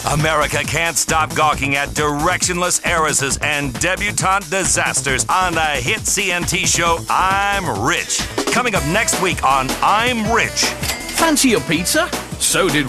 America can't stop gawking at directionless heiresses and debutante disasters on the hit CNT show I'm Rich. Coming up next week on I'm Rich. Fancy your pizza? So did